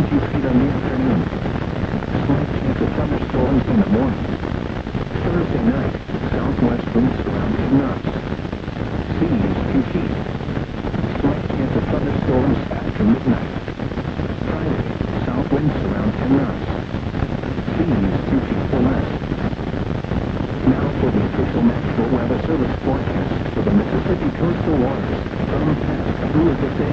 few feet on the afternoon. Slight chance of thunderstorms in the morning. Thursday night, southwest winds around 10 knots. Seas 2 feet. Slight chance of thunderstorms after midnight. Friday, south winds around 10 knots. Seas 2 feet or less. Now for the official National Weather Service forecast for the Mississippi coastal waters from past through the